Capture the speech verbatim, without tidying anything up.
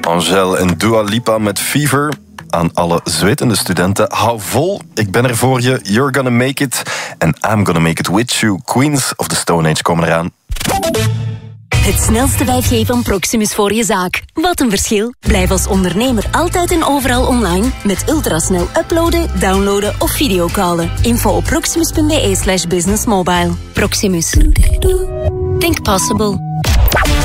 Angèle en Dua Lipa met Fever. Aan alle zwetende studenten, hou vol. Ik ben er voor je. You're gonna make it. En I'm gonna make it with you. Queens of the Stone Age komen eraan. Het snelste vijf G van Proximus voor je zaak. Wat een verschil. Blijf als ondernemer altijd en overal online met ultrasnel uploaden, downloaden of videocallen. Info op proximus punt be slash business mobile. Proximus. Think possible.